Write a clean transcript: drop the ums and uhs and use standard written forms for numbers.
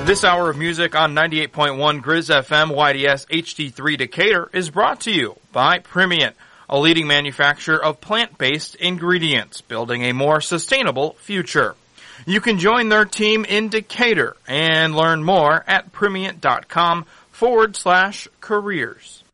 This hour of music on 98.1 Grizz FM YDS HD3 Decatur is brought to you by Primient, a leading manufacturer of plant-based ingredients, building a more sustainable future. You can join their team in Decatur and learn more at Primient.com/careers.